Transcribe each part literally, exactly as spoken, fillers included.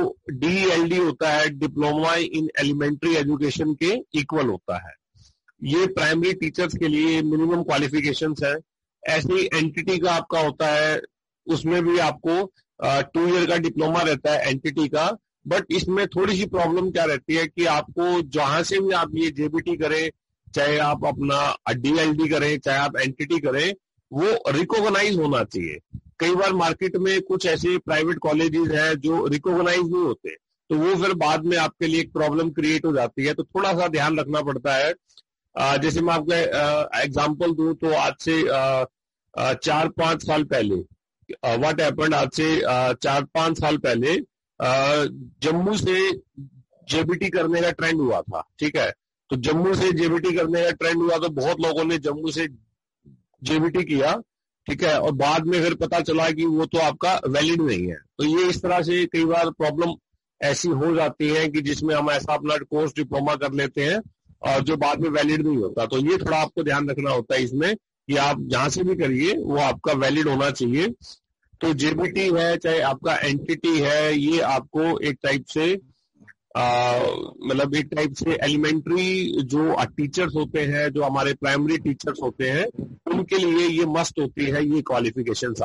D L D होता है, diploma in elementary education के इक्वल होता है। ये प्राइमरी टीचर्स के लिए मिनिमम क्वालिफिकेशंस है। ऐसे ही एनटीटी का आपका होता है, उसमें भी आपको टू ईयर का डिप्लोमा रहता है एनटीटी का। बट इसमें थोड़ी सी प्रॉब्लम क्या रहती है कि आपको जहां से भी आप ये जेबीटी करें, चाहे आप अपना डीएलडी करें, चाहे आप एनटीटी करें, वो रिकॉग्नाइज होना चाहिए। कई बार मार्केट में कुछ ऐसे प्राइवेट कॉलेजेस हैं जो रिकॉग्नाइज नहीं होते, तो वो फिर बाद में आपके लिए एक प्रॉब्लम क्रिएट हो जाती है। तो थोड़ा सा ध्यान रखना पड़ता है। जैसे मैं आपको एग्जांपल दूं तो आज से आ, आ, चार पांच साल पहले व्हाट हैपेंड, आज से आ, चार पांच साल पहले जम्मू से जेबीटी करने का ट्रेंड हुआ था। ठीक है, तो जम्मू से जेबीटी करने का ट्रेंड हुआ तो बहुत लोगों ने जम्मू से जेबीटी किया। ठीक है, और बाद में फिर पता चला कि वो तो आपका वैलिड नहीं है। तो ये इस तरह से कई बार प्रॉब्लम ऐसी हो जाती है कि जिसमें हम ऐसा अपना कोर्स डिप्लोमा कर लेते हैं और जो बाद में वैलिड नहीं होता। तो ये थोड़ा आपको ध्यान रखना होता है इसमें कि आप जहां से भी करिए वो आपका वैलिड होना चाहिए। तो जेबीटी है चाहे आपका एनटीटी है, ये आपको एक टाइप से मतलब एक टाइप से एलिमेंट्री जो टीचर्स होते हैं, जो हमारे प्राइमरी टीचर्स होते हैं, उनके लिए ये मस्ट होती है ये क्वालिफिकेशंस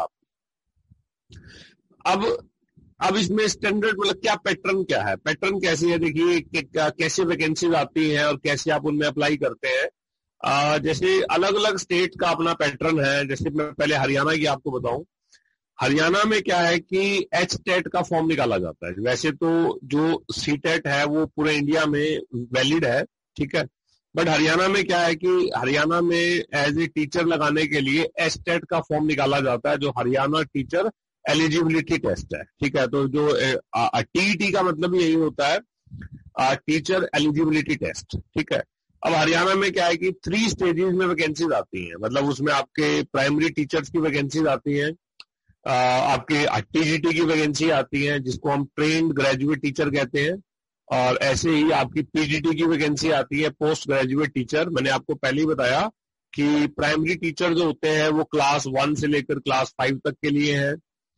आपकी। अब अब इसमें स्टैंडर्ड मतलब क्या पैटर्न क्या है, पैटर्न कैसी है, देखिए कैसे वैकेंसीज आती हैं और कैसे आप उनमें अप्लाई करते हैं। आ, जैसे अलग अलग स्टेट का अपना पैटर्न है। जैसे मैं पहले हरियाणा की आपको बताऊं, हरियाणा में क्या है कि एच टेट का फॉर्म निकाला जाता है। वैसे तो जो सी टेट है वो पूरे इंडिया में वैलिड है, ठीक है, बट हरियाणा में क्या है कि हरियाणा में एज ए टीचर लगाने के लिए एच टेट का फॉर्म निकाला जाता है, जो हरियाणा टीचर एलिजिबिलिटी टेस्ट है। ठीक है, तो जो टीईटी का मतलब यही होता है, टीचर एलिजिबिलिटी टेस्ट। ठीक है, अब हरियाणा में क्या है कि थ्री स्टेजेस में वैकेंसीज आती हैं, मतलब उसमें आपके प्राइमरी टीचर्स की वैकेंसीज आती हैं, आपके टीजीटी की वैकेंसी आती है जिसको हम ट्रेन्ड ग्रेजुएट टीचर कहते हैं, और ऐसे ही आपकी पीजीटी की वैकेंसी आती है, पोस्ट ग्रेजुएट टीचर। मैंने आपको पहले ही बताया कि प्राइमरी टीचर जो होते हैं वो क्लास वन से लेकर क्लास फाइव तक के लिए है,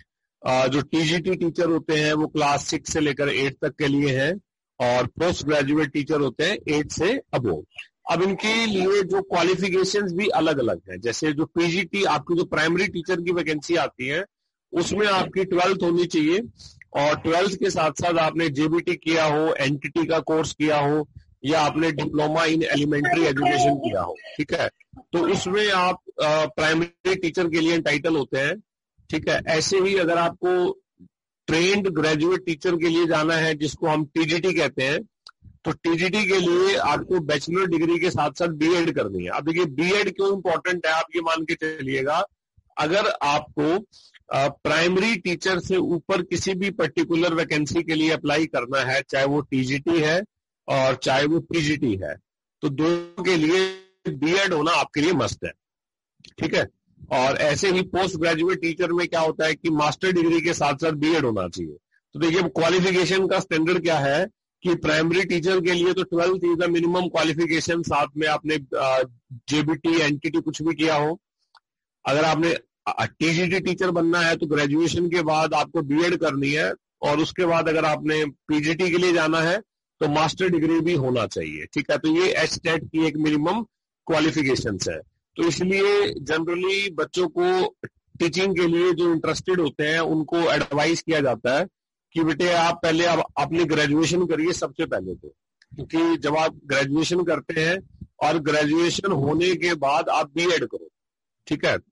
जो टीजीटी टीचर होते हैं वो क्लास सिक्स से लेकर एट तक के लिए है, और पोस्ट ग्रेजुएट टीचर होते हैं एट से अबोव। अब इनके लिए जो क्वालिफिकेशंस भी अलग अलग है। जैसे जो पीजीटी आपकी जो प्राइमरी टीचर की वैकेंसी आती है उसमें आपकी ट्वेल्थ होनी चाहिए, और ट्वेल्थ के साथ साथ आपने जेबीटी किया हो, एनटीटी का कोर्स किया हो, या आपने डिप्लोमा इन एलिमेंट्री एजुकेशन किया हो। ठीक है, तो उसमें आप प्राइमरी टीचर के लिए टाइटल होते हैं। ठीक है, ऐसे ही अगर आपको ट्रेन्ड ग्रेजुएट टीचर के लिए जाना है जिसको हम टीजीटी कहते हैं, तो टीजीटी के लिए आपको बैचलर डिग्री के साथ साथ बीएड करनी है। अब देखिए बीएड क्यों इंपॉर्टेंट है, आप ये मान के चलिएगा, अगर आपको प्राइमरी टीचर से ऊपर किसी भी पर्टिकुलर वैकेंसी के लिए अप्लाई करना है, चाहे वो टीजीटी है और चाहे वो पीजीटी है, तो दोनों के लिए बीएड होना आपके लिए मस्ट है। ठीक है, और ऐसे ही पोस्ट ग्रेजुएट टीचर में क्या होता है कि मास्टर डिग्री के साथ साथ बीएड होना चाहिए। तो देखिए क्वालिफिकेशन का स्टैंडर्ड क्या है कि प्राइमरी टीचर के लिए तो twelfth is the minimum qualification, साथ में आपने जेबीटी एनटीटी कुछ भी किया हो। अगर आपने टीजीटी टीचर बनना है तो ग्रेजुएशन के बाद आपको बीएड करनी है, और उसके बाद अगर आपने पीजीटी के लिए जाना है तो मास्टर डिग्री भी होना चाहिए। ठीक है, तो ये एच टेट की एक मिनिमम क्वालिफिकेशंस है। तो इसलिए जनरली बच्चों को टीचिंग के लिए जो इंटरेस्टेड होते हैं उनको एडवाइस किया जाता है कि बेटे आप पहले आप अपनी ग्रेजुएशन करिए सबसे पहले तो, क्योंकि जब आप ग्रेजुएशन करते हैं और ग्रेजुएशन होने के बाद आप बीएड करो। ठीक है,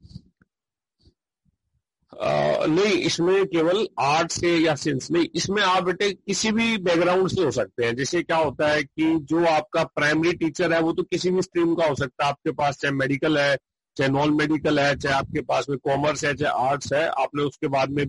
आ, नहीं इसमें केवल आर्ट से या साइंस नहीं, इसमें आप बेटे किसी भी बैकग्राउंड से हो सकते हैं। जैसे क्या होता है कि जो आपका प्राइमरी टीचर है वो तो किसी भी स्ट्रीम का हो सकता है, आपके पास चाहे मेडिकल है, चाहे नॉन मेडिकल है, चाहे आपके पास में कॉमर्स है, चाहे आर्ट्स है, आपने उसके बाद में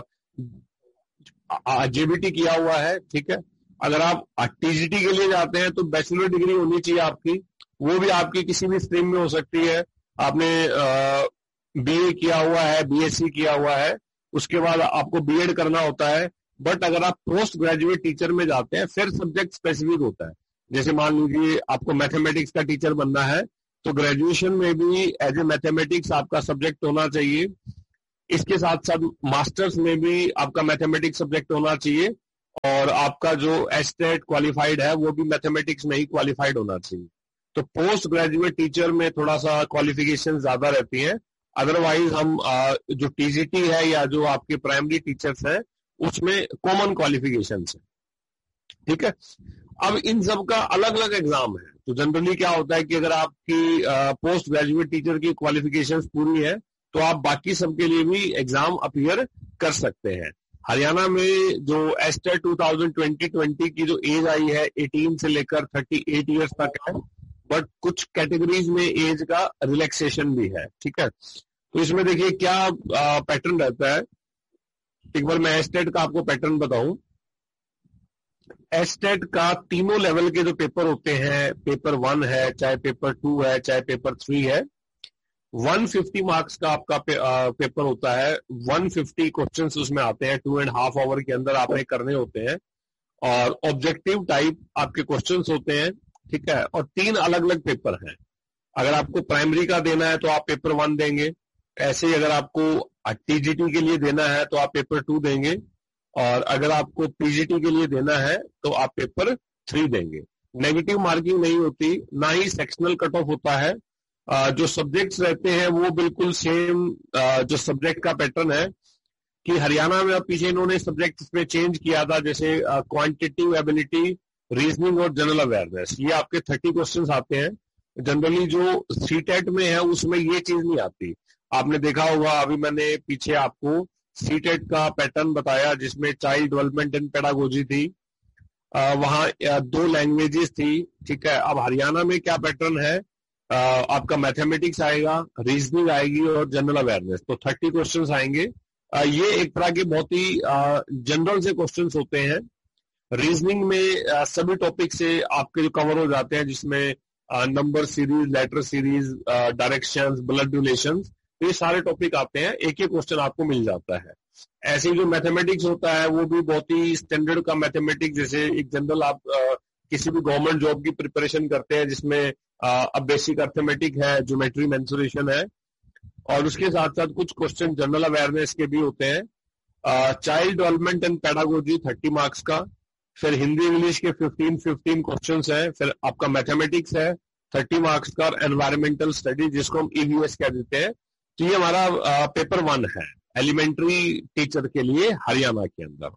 जेबीटी किया हुआ है। ठीक है, अगर आप टीजीटी के लिए जाते हैं तो बैचलर डिग्री होनी चाहिए आपकी, वो भी आपकी किसी भी स्ट्रीम में हो सकती है। आपने बीए किया हुआ है, बीएससी किया हुआ है, उसके बाद आपको बीएड करना होता है। बट अगर आप पोस्ट ग्रेजुएट टीचर में जाते हैं फिर सब्जेक्ट स्पेसिफिक होता है। जैसे मान लीजिए आपको मैथमेटिक्स का टीचर बनना है तो ग्रेजुएशन में भी एज ए मैथमेटिक्स आपका सब्जेक्ट होना चाहिए। इसके साथ साथ मास्टर्स में भी आपका मैथमेटिक्स सब्जेक्ट होना चाहिए, और आपका जो एस्टेट क्वालिफाइड है वो भी मैथमेटिक्स में ही क्वालिफाइड होना चाहिए। तो पोस्ट ग्रेजुएट टीचर में थोड़ा सा क्वालिफिकेशन ज्यादा रहती है, अदरवाइज हम जो टीजीटी है या जो आपके प्राइमरी टीचर्स हैं उसमें कॉमन क्वालिफिकेशन है। ठीक है, अब इन सब का अलग अलग एग्जाम है। तो जनरली क्या होता है कि अगर आपकी पोस्ट ग्रेजुएट टीचर की क्वालिफिकेशंस पूरी है तो आप बाकी सबके लिए भी एग्जाम अपीयर कर सकते हैं। हरियाणा में जो एस्टेट ट्वेंटी ट्वेंटी की जो एज आई है अठारह से लेकर अड़तीस इयर्स तक है, बट कुछ कैटेगरीज में एज का रिलैक्सेशन भी है। ठीक है, तो इसमें देखिए क्या पैटर्न रहता है। एक बार मैं एस्टेट का आपको पैटर्न बताऊं। एस्टेट का तीनों लेवल के जो पेपर होते हैं, पेपर वन है, चाहे पेपर टू है, चाहे पेपर थ्री है, एक सौ पचास मार्क्स का आपका पे, आ, पेपर होता है। एक सौ पचास क्वेश्चंस उसमें आते हैं, टू एंड हाफ आवर के अंदर आपने करने होते हैं और ऑब्जेक्टिव टाइप आपके क्वेश्चंस होते हैं। ठीक है, और तीन अलग अलग पेपर हैं। अगर आपको प्राइमरी का देना है तो आप पेपर वन देंगे, ऐसे ही अगर आपको टीजीटी के लिए देना है तो आप पेपर टू देंगे, और अगर आपको पीजीटी के लिए देना है तो आप पेपर थ्री देंगे। नेगेटिव मार्किंग नहीं होती, ना ही सेक्शनल कट ऑफ होता है। Uh, जो सब्जेक्ट्स रहते हैं वो बिल्कुल सेम uh, जो सब्जेक्ट का पैटर्न है कि हरियाणा में अब पीछे इन्होंने सब्जेक्ट्स में चेंज किया था, जैसे क्वांटिटेटिव एबिलिटी, रीजनिंग और जनरल अवेयरनेस, ये आपके तीस क्वेश्चंस आते हैं। जनरली जो सीटेट में है उसमें ये चीज नहीं आती। आपने देखा होगा, अभी मैंने पीछे आपको सीटेट का पैटर्न बताया जिसमें चाइल्ड डेवलपमेंट एंड पेडागोजी थी, uh, वहां दो लैंग्वेजेस थी। ठीक है, अब हरियाणा में क्या पैटर्न है, Uh, आपका मैथमेटिक्स आएगा, रीजनिंग आएगी और जनरल अवेयरनेस, तो तीस क्वेश्चंस आएंगे। uh, ये एक तरह के बहुत ही जनरल से क्वेश्चंस होते हैं। रीजनिंग में uh, सभी टॉपिक से आपके जो कवर हो जाते हैं, जिसमें number series, letter series, directions, blood relations, तो ये सारे टॉपिक आते हैं, एक एक क्वेश्चन आपको मिल जाता है। ऐसे जो मैथमेटिक्स होता है वो भी बहुत ही स्टैंडर्ड का मैथमेटिक्स, जैसे एक जनरल आप uh, किसी भी गवर्नमेंट जॉब की प्रिपरेशन करते हैं जिसमें अब बेसिक अर्थमेटिक है, ज्योमेट्री, मेंसुरेशन है, और उसके साथ साथ कुछ क्वेश्चन जनरल अवेयरनेस के भी होते हैं। चाइल्ड डेवलपमेंट एंड पेडागोजी तीस मार्क्स का, फिर हिंदी इंग्लिश के पंद्रह पंद्रह क्वेश्चंस हैं, फिर आपका मैथमेटिक्स है तीस मार्क्स का, और एनवायरमेंटल स्टडीज जिसको हम ईवीएस कह देते हैं। तो ये हमारा आ, पेपर वन है एलिमेंट्री टीचर के लिए हरियाणा के अंदर।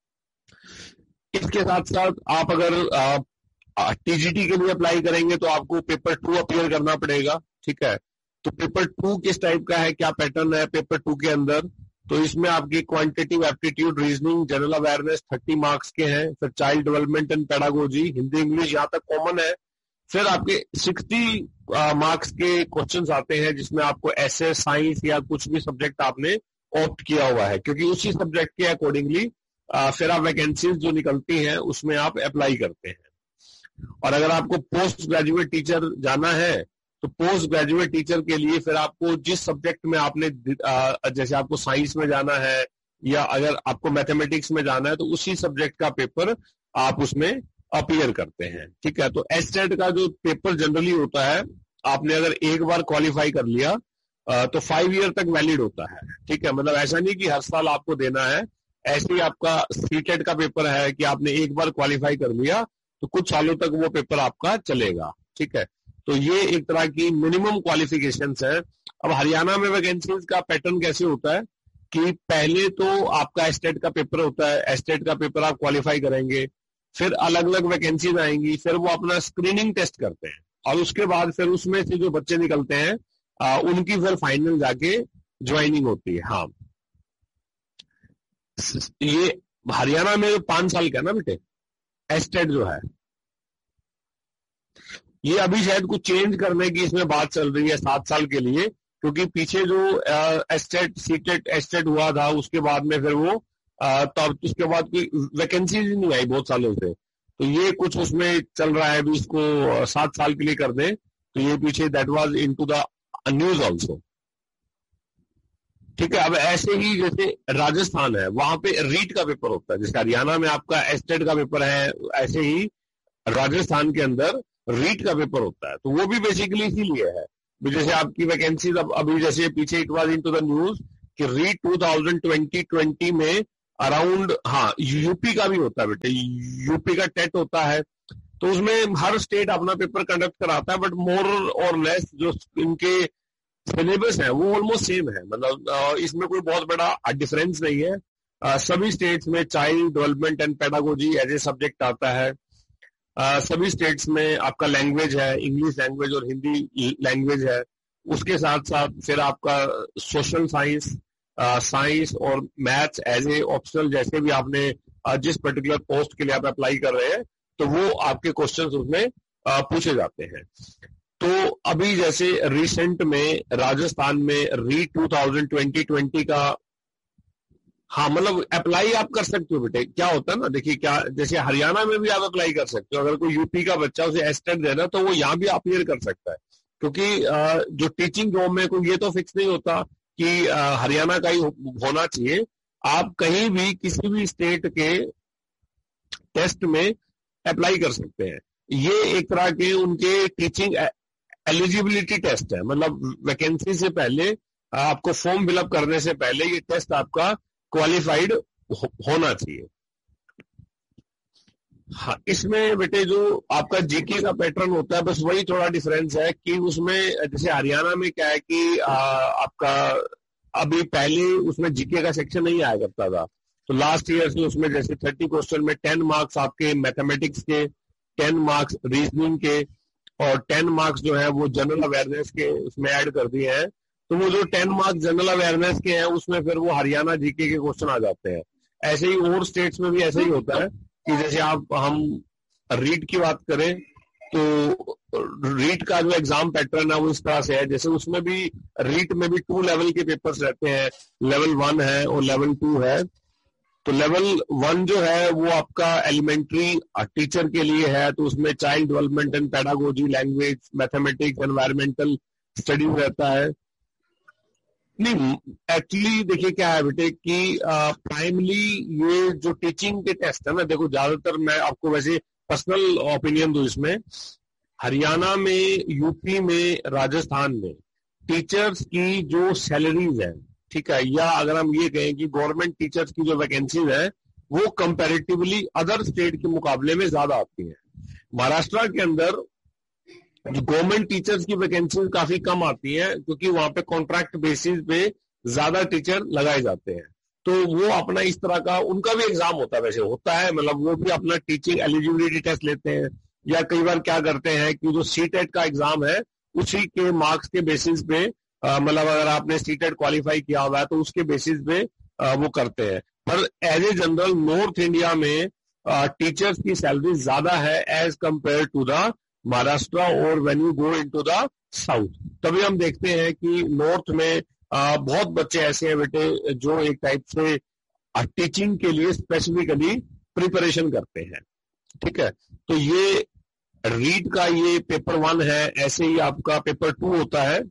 इसके साथ साथ आप अगर आ, टीजीटी के लिए अप्लाई करेंगे तो आपको पेपर टू अपीयर करना पड़ेगा। ठीक है, तो पेपर टू किस टाइप का है, क्या पैटर्न है पेपर टू के अंदर, तो इसमें आपकी quantitative aptitude, reasoning, general awareness तीस मार्क्स के हैं, फिर child development and pedagogy, Hindi English यहाँ तक कॉमन है, फिर आपके साठ मार्क्स के क्वेश्चंस आते हैं जिसमें आपको ऐसे साइंस या कुछ भी सब्जेक्ट आपने ऑप्ट किया हुआ है, क्योंकि उसी सब्जेक्ट के अकॉर्डिंगली फिर आप वैकेंसीज जो निकलती हैं उसमें आप अप्लाई करते हैं। और अगर आपको पोस्ट ग्रेजुएट टीचर जाना है तो पोस्ट ग्रेजुएट टीचर के लिए फिर आपको जिस सब्जेक्ट में आपने, जैसे आपको साइंस में जाना है या अगर आपको मैथमेटिक्स में जाना है, तो उसी सब्जेक्ट का पेपर आप उसमें अपीयर करते हैं। ठीक है, तो एस्टेट का जो पेपर जनरली होता है, आपने अगर एक बार क्वालिफाई कर लिया तो फाइव ईयर तक वैलिड होता है। ठीक है, मतलब ऐसा नहीं कि हर साल आपको देना है, ऐसे ही आपका सीटेट का पेपर है कि आपने एक बार क्वालिफाई कर लिया तो कुछ सालों तक वो पेपर आपका चलेगा। ठीक है, तो ये एक तरह की मिनिमम क्वालिफिकेशंस है। अब हरियाणा में वैकेंसीज का पैटर्न कैसे होता है कि पहले तो आपका एस्टेट का पेपर होता है, एस्टेट का पेपर आप क्वालिफाई करेंगे, फिर अलग अलग वैकेंसीज आएंगी, फिर वो अपना स्क्रीनिंग टेस्ट करते हैं, और उसके बाद फिर उसमें से जो बच्चे निकलते हैं आ, उनकी फिर फाइनल जाके ज्वाइनिंग होती है। हाँ, ये हरियाणा में पांच साल का है ना बेटे एस्टेट जो है, ये अभी शायद कुछ चेंज करने की इसमें बात चल रही है सात साल के लिए, क्योंकि पीछे जो एस्टेट सीटेट एस्टेट हुआ था उसके बाद में फिर वो तब उसके बाद कोई वैकेंसीज ही नहीं आई बहुत सालों से, तो ये कुछ उसमें चल रहा है भी इसको सात साल के लिए कर दें, तो ये पीछे that was into the news also. ठीक है, अब ऐसे ही जैसे राजस्थान है वहां पे रीट का पेपर होता है, जैसे हरियाणा में आपका एस्टेट का पेपर है, ऐसे ही राजस्थान के अंदर रीट का पेपर होता है। तो वो भी बेसिकली इसीलिए है, जैसे आपकी वैकेंसीज अब अभी जैसे पीछे it was into the news कि REET two thousand twenty twenty में अराउंड, हाँ यूपी का भी होता है बेटे, यूपी का टेट होता है, तो उसमें हर स्टेट अपना पेपर कंडक्ट कराता है, बट मोर और लेस जो इनके सिलेबस है वो ऑलमोस्ट सेम है, मतलब इसमें कोई बहुत बड़ा डिफरेंस नहीं है। uh, सभी स्टेट्स में child development and pedagogy as a subject आता है। uh, सभी स्टेट्स में आपका लैंग्वेज है, इंग्लिश लैंग्वेज और हिंदी लैंग्वेज है। उसके साथ साथ फिर आपका सोशल साइंस, साइंस और मैथ्स एज ए ऑप्शनल, जैसे भी आपने uh, जिस पर्टिकुलर पोस्ट के लिए आप अप्लाई कर रहे हैं तो वो आपके क्वेश्चंस उसमें uh, पूछे जाते हैं। तो अभी जैसे रिसेंट में राजस्थान में री टू थाउजेंड ट्वेंटी का, हाँ मतलब अप्लाई आप कर सकते हो बेटे। क्या होता है ना, देखिए क्या, जैसे हरियाणा में भी आप अप्लाई कर सकते हो, अगर कोई यूपी का बच्चा उसे एस्टेट देना तो वो यहाँ भी अपियर कर सकता है, क्योंकि जो टीचिंग जॉब में कोई ये तो फिक्स नहीं होता कि हरियाणा का ही होना चाहिए। आप कहीं भी किसी भी स्टेट के टेस्ट में अप्लाई कर सकते हैं। ये एक तरह के उनके टीचिंग एलिजिबिलिटी टेस्ट है, मतलब वैकेंसी से पहले, आपको फॉर्म फिलअप करने से पहले ये टेस्ट आपका क्वालिफाइड हो, होना चाहिए। हाँ, इसमें बेटे जो आपका जीके का पैटर्न होता है, बस वही थोड़ा डिफरेंस है कि उसमें जैसे हरियाणा में क्या है कि आ, आपका अभी पहले उसमें जीके का सेक्शन नहीं आया करता था, तो लास्ट ईयर से उसमें जैसे थर्टी क्वेश्चन में टेन मार्क्स आपके मैथमेटिक्स के, टेन मार्क्स रीजनिंग के और टेन मार्क्स जो है वो जनरल अवेयरनेस के उसमें ऐड कर दिए हैं। तो वो जो टेन मार्क्स जनरल अवेयरनेस के हैं उसमें फिर वो हरियाणा जीके के क्वेश्चन आ जाते हैं। ऐसे ही और स्टेट्स में भी ऐसा ही होता है कि जैसे आप हम रीट की बात करें तो रीट का जो एग्जाम पैटर्न है वो इस तरह से है, जैसे उसमें भी रीट में भी टू लेवल के पेपर्स रहते हैं, लेवल वन है और लेवल टू है। तो लेवल वन जो है वो आपका एलिमेंट्री टीचर के लिए है, तो उसमें child development and pedagogy, language, mathematics, environmental studies रहता है। नहीं एक्चुअली देखिए क्या है बेटे कि प्राइमली ये जो टीचिंग के टेस्ट है ना, देखो ज्यादातर मैं आपको वैसे पर्सनल ओपिनियन दूं इसमें, हरियाणा में, यूपी में, राजस्थान में टीचर्स की जो सैलरीज है, ठीक है, या अगर हम ये कहें कि गवर्नमेंट टीचर्स की जो वैकेंसीज है वो कंपैरेटिवली अदर स्टेट के मुकाबले में ज्यादा आती है। महाराष्ट्र के अंदर जो गवर्नमेंट टीचर्स की वैकेंसीज काफी कम आती है, क्योंकि वहां पे कॉन्ट्रैक्ट बेसिस पे ज्यादा टीचर लगाए जाते हैं। तो वो अपना इस तरह का उनका भी एग्जाम होता है, वैसे होता है, मतलब वो भी अपना टीचिंग एलिजिबिलिटी टेस्ट लेते हैं, या कई बार क्या करते हैं कि जो सी टेट का एग्जाम है उसी के मार्क्स के बेसिस पे, मतलब अगर आपने सी टेट क्वालिफाई किया हुआ है तो उसके बेसिस पे आ, वो करते हैं। पर as a general north India में टीचर्स की सैलरी ज्यादा है as compare to the Maharashtra और when you go into the south. तभी हम देखते हैं कि नॉर्थ में आ, बहुत बच्चे ऐसे हैं बेटे जो एक टाइप से टीचिंग के लिए स्पेसिफिकली प्रिपरेशन करते हैं, ठीक है। तो ये रीड का ये पेपर वन है, ऐसे ही आपका पेपर टू होता है।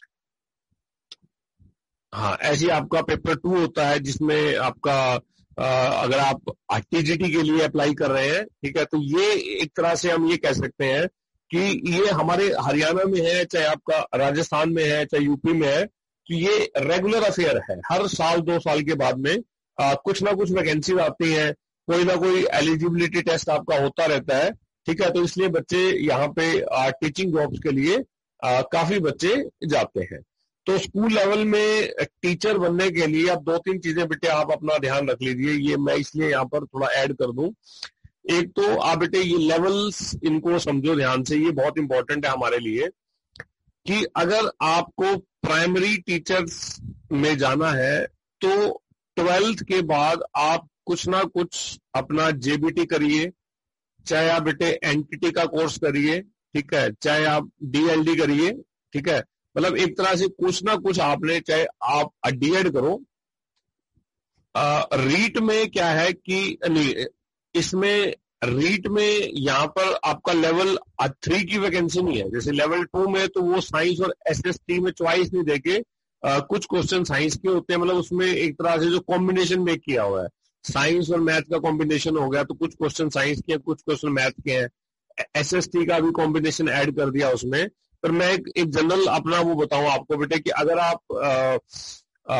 हाँ, ऐसे ही आपका पेपर टू होता है जिसमें आपका आ, अगर आप टीजीटी के लिए अप्लाई कर रहे हैं, ठीक है, तो ये एक तरह से हम ये कह सकते हैं कि ये हमारे हरियाणा में है, चाहे आपका राजस्थान में है, चाहे यूपी में है, तो ये रेगुलर अफेयर है। हर साल दो साल के बाद में आ, कुछ ना कुछ वैकेंसी आती है, कोई ना कोई एलिजिबिलिटी टेस्ट आपका होता रहता है, ठीक है। तो इसलिए बच्चे यहाँ पे टीचिंग जॉब्स के लिए आ, काफी बच्चे जाते हैं। तो स्कूल लेवल में टीचर बनने के लिए अब दो तीन चीजें बेटे आप अपना ध्यान रख लीजिए, ये मैं इसलिए यहाँ पर थोड़ा ऐड कर दूं। एक तो आप बेटे ये लेवल्स इनको समझो ध्यान से, ये बहुत इंपॉर्टेंट है हमारे लिए कि अगर आपको प्राइमरी टीचर्स में जाना है तो ट्वेल्थ के बाद आप कुछ ना कुछ अपना जेबीटी करिए, चाहे आप बेटे एनटीटी का कोर्स करिए, ठीक है, चाहे आप डीएलडी करिए, ठीक है, मतलब एक तरह से कुछ ना कुछ आपने, चाहे आप डीएड करो। आ, रीट में क्या है कि नहीं, इसमें रीट में यहाँ पर आपका लेवल थ्री की वैकेंसी नहीं है, जैसे लेवल टू में तो वो साइंस और एसएसटी में चॉइस नहीं देके आ, कुछ क्वेश्चन साइंस के होते हैं, मतलब उसमें एक तरह से जो कॉम्बिनेशन मेक किया हुआ है, साइंस और मैथ का कॉम्बिनेशन हो गया, तो कुछ क्वेश्चन साइंस के, कुछ क्वेश्चन मैथ के हैं, एसएसटी का भी कॉम्बिनेशन ऐड कर दिया उसमें। पर मैं एक, एक जनरल अपना वो बताऊं आपको बेटे कि अगर आप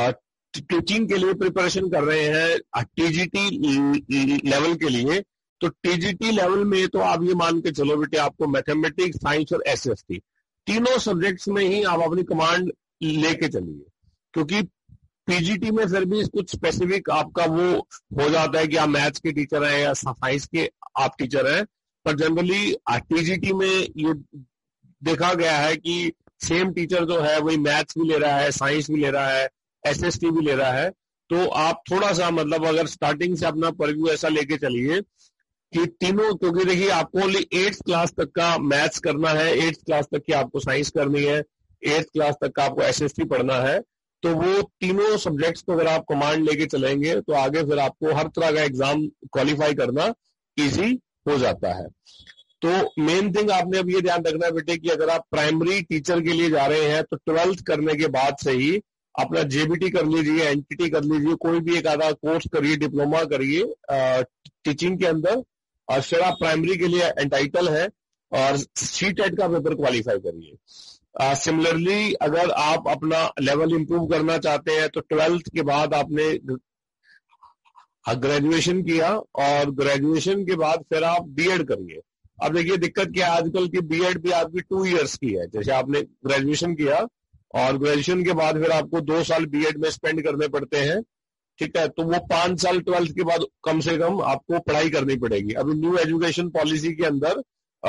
टीचिंग के लिए प्रिपरेशन कर रहे हैं टीजीटी लेवल के लिए, तो टीजीटी लेवल में तो आप ये मान के चलो बेटे आपको मैथमेटिक्स, साइंस और एसएसटी तीनों सब्जेक्ट्स में ही आप अपनी कमांड लेके चलिए, क्योंकि पीजीटी में फिर भी कुछ स्पेसिफिक आपका वो हो जाता है कि आप मैथ्स के टीचर हैं या साइंस के आप टीचर हैं, पर जनरली टीजीटी में ये देखा गया है कि सेम टीचर जो है वही मैथ्स भी ले रहा है, साइंस भी ले रहा है, एसएसटी भी ले रहा है। तो आप थोड़ा सा मतलब अगर स्टार्टिंग से अपना परव्यू ऐसा लेके चलिए कि तीनों, क्योंकि देखिए आपको ओनली एट्थ क्लास तक का मैथ्स करना है, एट्थ क्लास तक की आपको साइंस करनी है, एट्थ क्लास तक का आपको एसएसटी पढ़ना है, तो वो तीनों सब्जेक्ट्स को अगर आप कमांड लेके चलेंगे तो आगे फिर आपको हर तरह का एग्जाम क्वालिफाई करना इजी हो जाता है। तो मेन थिंग आपने अब ये ध्यान रखना है बेटे कि अगर आप प्राइमरी टीचर के लिए जा रहे हैं तो ट्वेल्थ करने के बाद से ही अपना जेबीटी कर लीजिए, एनटीटी कर लीजिए, कोई भी एक आधा कोर्स करिए, डिप्लोमा करिए टीचिंग के अंदर, और फिर आप प्राइमरी के लिए एंटाइटल है और सीटेट का पेपर क्वालिफाई करिए। सिमिलरली uh, अगर आप अपना लेवल इंप्रूव करना चाहते हैं तो ट्वेल्थ के बाद आपने ग्रेजुएशन किया और ग्रेजुएशन के बाद फिर आप बीएड करिए। अब देखिए दिक्कत क्या है, आजकल की बीएड भी आपकी टू इयर्स की है। जैसे आपने ग्रेजुएशन किया और ग्रेजुएशन के बाद फिर आपको दो साल बीएड में स्पेंड करने पड़ते हैं, ठीक है, तो वो पांच साल ट्वेल्थ के बाद कम से कम आपको पढ़ाई करनी पड़ेगी। अभी न्यू एजुकेशन पॉलिसी के अंदर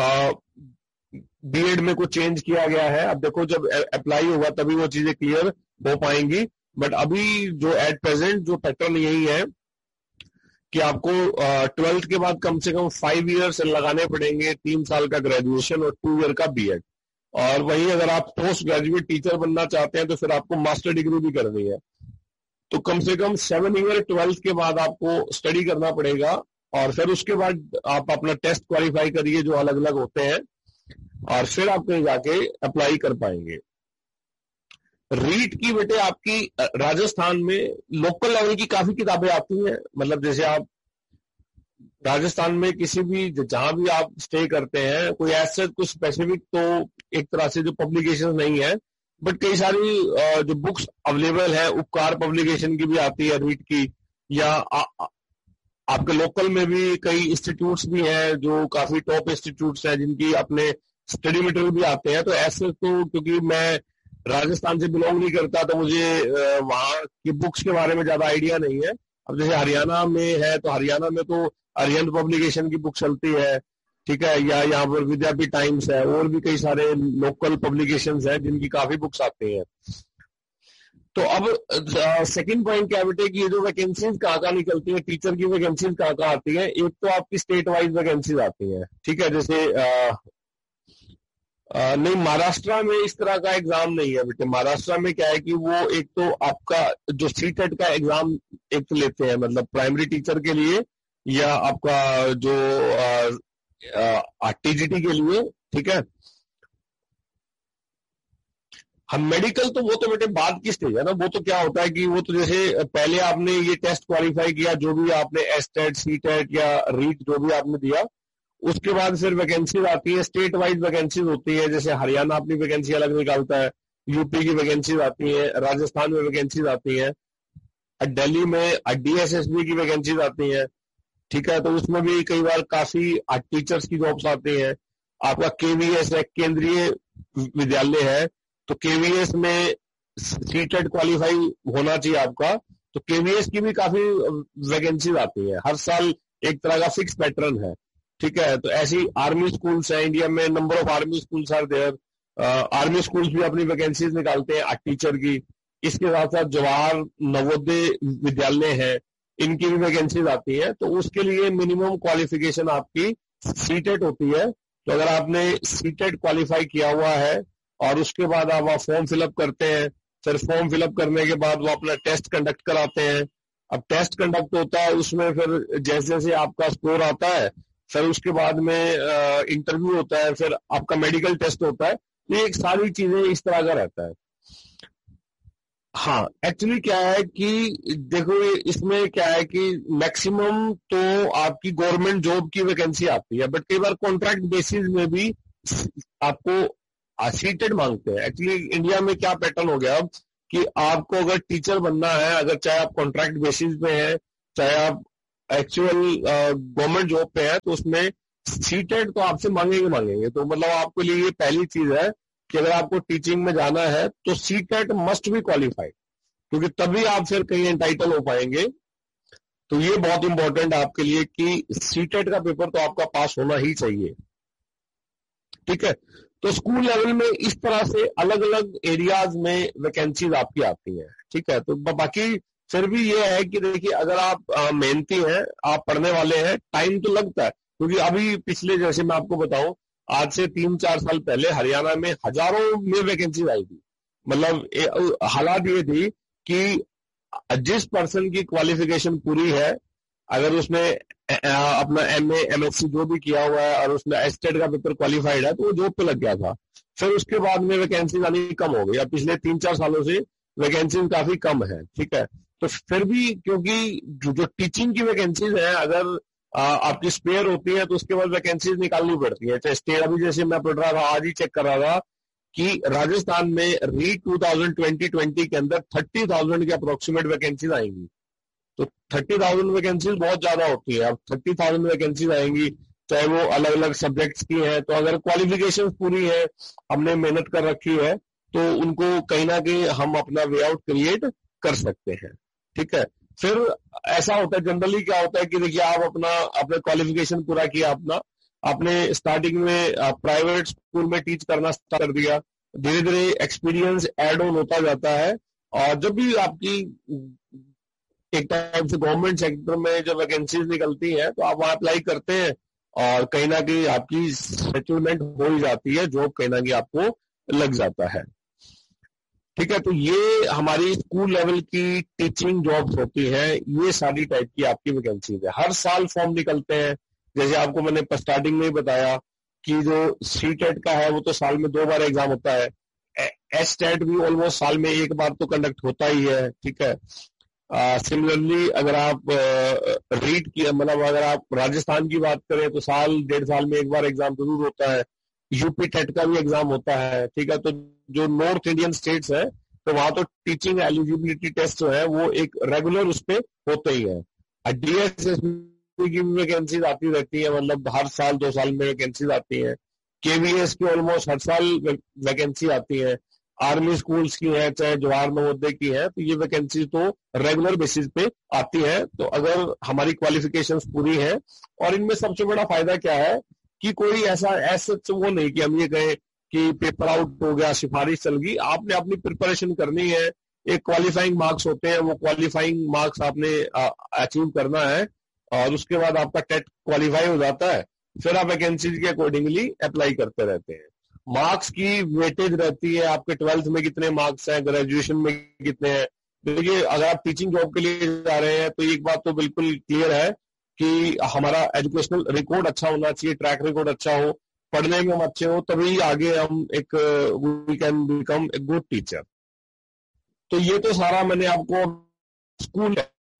बीएड में कुछ चेंज किया गया है। अब देखो जब अप्लाई होगा तभी वो चीजें क्लियर हो पाएंगी, बट अभी जो एट प्रेजेंट जो पैटर्न यही है कि आपको ट्वेल्थ के बाद कम से कम फाइव इयर्स लगाने पड़ेंगे, तीन साल का ग्रेजुएशन और टू ईयर का बीएड। और वहीं अगर आप पोस्ट ग्रेजुएट टीचर बनना चाहते हैं तो फिर आपको मास्टर डिग्री भी करनी है, तो कम से कम सेवन ईयर ट्वेल्थ के बाद आपको स्टडी करना पड़ेगा और फिर उसके बाद आप अपना टेस्ट क्वालिफाई करिए जो अलग अलग होते हैं, और फिर आप कहीं जाके अप्लाई कर पाएंगे। रीट की बेटे आपकी राजस्थान में लोकल लेवल की काफी किताबें आती हैं, मतलब जैसे आप राजस्थान में किसी भी जहां भी आप स्टे करते हैं कोई ऐसे कुछ स्पेसिफिक तो एक तरह से जो पब्लिकेशन नहीं है, बट कई सारी जो बुक्स अवेलेबल है, उपकार पब्लिकेशन की भी आती है रीट की, या आ, आ, आपके लोकल में भी कई इंस्टीट्यूट्स भी हैं जो काफी टॉप इंस्टीट्यूट्स हैं जिनकी अपने स्टडी मटेरियल भी आते हैं। तो ऐसे तो क्योंकि मैं राजस्थान से बिलोंग नहीं करता तो मुझे वहां की बुक्स के बारे में ज्यादा आइडिया नहीं है। अब जैसे हरियाणा में है तो हरियाणा में तो अरिहंत पब्लिकेशन की बुक चलती है, ठीक है, या यहाँ पर विद्यापीठ टाइम्स है, और भी कई सारे लोकल पब्लिकेशंस हैं जिनकी काफी बुक्स आती हैं। तो अब सेकंड पॉइंट क्या बेटे कि ये जो वैकेंसीज कहाँ कहाँ निकलती है, टीचर की वैकेंसीज कहाँ कहाँ आती है। एक तो आपकी स्टेट वाइज वैकेंसीज आती है, ठीक है, जैसे आ, आ, नहीं महाराष्ट्र में इस तरह का एग्जाम नहीं है बेटे। महाराष्ट्र में क्या है कि वो एक तो आपका जो सीटेट का एग्जाम एक तो लेते हैं, मतलब प्राइमरी टीचर के लिए या आपका जो टीजीटी के लिए, ठीक है। हम मेडिकल तो वो तो बेटे बाद की स्टेज है ना, वो तो क्या होता है कि वो तो जैसे पहले आपने ये टेस्ट क्वालिफाई किया, जो भी आपने एसटेट, सीटेट या रीट जो भी आपने दिया, उसके बाद फिर वैकेंसीज आती है, स्टेट वाइज वैकेंसीज होती है। जैसे हरियाणा अपनी वैकेंसी अलग निकालता है, यूपी की वैकेंसीज आती है, राजस्थान में वैकेंसीज आती है, दिल्ली में डीएसएसबी की वैकेंसीज आती है, ठीक है, तो उसमें भी कई बार काफी टीचर्स की जॉब्स आती हैं। आपका केवीएस है, केंद्रीय विद्यालय है, तो केवीएस में सीटेट क्वालिफाई होना चाहिए आपका, तो केवीएस की भी काफी वैकेंसीज आती है। हर साल एक तरह का फिक्स पैटर्न है, ठीक है। तो ऐसी आर्मी स्कूल्स है इंडिया में, number of army schools are there, army schools भी अपनी वैकेंसीज निकालते हैं टीचर की। इसके साथ साथ जवाहर नवोदय विद्यालय है, इनकी भी वैकेंसीज आती है। तो उसके लिए मिनिमम क्वालिफिकेशन आपकी सीटेट होती है। तो अगर आपने सीटेट क्वालिफाई किया हुआ है और उसके बाद आप फॉर्म फिलअप करते हैं, फिर फॉर्म फिलअप करने के बाद वो अपना टेस्ट कंडक्ट कराते हैं। अब टेस्ट कंडक्ट होता है, उसमें फिर जैसे जैसे आपका स्कोर आता है फिर उसके बाद में इंटरव्यू होता है, फिर आपका मेडिकल टेस्ट होता है। ये एक सारी चीजें इस तरह का रहता है। हाँ, एक्चुअली क्या है कि देखो इसमें क्या है कि मैक्सिमम तो आपकी गवर्नमेंट जॉब की वैकेंसी आती है, बट कई बार कॉन्ट्रैक्ट बेसिस में भी आपको सीटेड मांगते हैं। एक्चुअली इंडिया में क्या पैटर्न हो गया अब कि आपको अगर टीचर बनना है, अगर चाहे आप कॉन्ट्रैक्ट बेसिस पे हैं, चाहे आप एक्चुअल गवर्नमेंट जॉब पे है, तो उसमें सीटेट तो आपसे मांगेंगे मांगेंगे तो मतलब आपके लिए ये पहली चीज है कि अगर आपको टीचिंग में जाना है तो सीटेट मस्ट बी क्वालिफाइड, क्योंकि तभी आप फिर कहीं एंटाइटल हो पाएंगे। तो ये बहुत इंपॉर्टेंट है आपके लिए कि सीटेट का पेपर तो आपका पास होना ही चाहिए। ठीक है, तो स्कूल लेवल में इस तरह से अलग अलग एरियाज में वैकेंसीज आपकी आती हैं। ठीक है, तो बाकी फिर भी ये है कि देखिए अगर आप मेहनती हैं, आप पढ़ने वाले हैं, टाइम तो लगता है, क्योंकि अभी पिछले जैसे मैं आपको बताऊं, आज से तीन चार साल पहले हरियाणा में हजारों में वैकेंसीज आई थी। मतलब हालात ये थी कि जिस पर्सन की क्वालिफिकेशन पूरी है, अगर उसने अपना M A M S C जो भी किया हुआ है और उसने एस्टेट का पेपर क्वालिफाइड है, तो वो जॉब पे लग गया था। फिर उसके बाद में वैकेंसी आनी कम हो गई। अब पिछले तीन चार सालों से वैकेंसी काफी कम है। ठीक है, तो फिर भी क्योंकि जो, जो टीचिंग की वैकेंसीज है, अगर आ, आपकी स्पेयर होती है तो उसके बाद वैकेंसीज निकालनी पड़ती है। चाहे स्टेट, अभी जैसे मैं पढ़ रहा था, आज ही चेक कर रहा था कि राजस्थान में री टू थाउजेंड ट्वेंटी ट्वेंटी के अंदर थर्टी थाउजेंड के अप्रोक्सीमेट वैकेंसीज आएंगी। तो थर्टी थाउजेंड वैकेंसीज बहुत ज्यादा होती है। अब थर्टी थाउजेंड वैकेंसीज आएंगी, चाहे वो अलग अलग सब्जेक्ट्स की है, तो अगर क्वालिफिकेशन पूरी है, हमने मेहनत कर रखी है, तो उनको कहीं ना कहीं हम अपना वे आउट क्रिएट कर सकते हैं। ठीक है, फिर ऐसा होता है जनरली क्या होता है कि देखिए आप अपना अपने क्वालिफिकेशन पूरा किया, अपना आपने स्टार्टिंग में प्राइवेट स्कूल में टीच करना स्टार्ट कर दिया, धीरे धीरे एक्सपीरियंस एड ऑन होता जाता है, और जब भी आपकी एक टाइम से गवर्नमेंट सेक्टर में जब वैकेंसीज निकलती हैं तो आप वहां अप्लाई करते हैं और कहीं ना कहीं आपकी सेटलमेंट हो ही जाती है, जॉब कहीं ना कहीं आपको लग जाता है। ठीक है, तो ये हमारी स्कूल लेवल की टीचिंग जॉब्स होती हैं। ये सारी टाइप की आपकी वैकेंसीज है। हर साल फॉर्म निकलते हैं, जैसे आपको मैंने स्टार्टिंग में ही बताया कि जो सीटेट का है वो तो साल में दो बार एग्जाम होता है, एसटेट भी ऑलमोस्ट साल में एक बार तो कंडक्ट होता ही है। ठीक है, सिमिलरली uh, अगर आप रीड uh, की मतलब अगर आप राजस्थान की बात करें तो साल डेढ़ साल में एक बार एग्जाम जरूर होता है। यूपी टेट का भी एग्जाम होता है। ठीक है, तो जो नॉर्थ इंडियन स्टेट्स है तो वहां तो टीचिंग एलिजिबिलिटी टेस्ट जो है वो एक रेगुलर उस पर होते ही है। डीएसएस की भी वैकेंसीज आती रहती है, मतलब हर साल दो साल में वैकेंसीज आती है। केवीएस की ऑलमोस्ट हर साल वैकेंसी आती है। आर्मी स्कूल्स की है, चाहे जवाहर नवोदय की है, तो ये वैकेंसी तो रेगुलर बेसिस पे आती है। तो अगर हमारी क्वालिफिकेशंस पूरी है, और इनमें सबसे बड़ा फायदा क्या है कि कोई ऐसा ऐसा वो नहीं कि हम ये कहें कि पेपर आउट हो गया, सिफारिश चल गई। आपने अपनी प्रिपरेशन करनी है, एक क्वालिफाइंग मार्क्स होते हैं, वो क्वालिफाइंग मार्क्स आपने अचीव करना है, और उसके बाद आपका टेट क्वालिफाई हो जाता है, फिर आप वैकेंसीज के अकॉर्डिंगली अप्लाई करते रहते हैं। मार्क्स की वेटेज रहती है, आपके ट्वेल्थ में कितने मार्क्स हैं, ग्रेजुएशन में कितने हैं। देखिए अगर आप टीचिंग जॉब के लिए जा रहे हैं तो एक बात तो बिल्कुल क्लियर है कि हमारा एजुकेशनल रिकॉर्ड अच्छा होना चाहिए, ट्रैक रिकॉर्ड अच्छा हो, पढ़ने में हम अच्छे हो, तभी आगे हम एक we can become a good teacher. तो ये तो सारा मैंने आपको स्कूल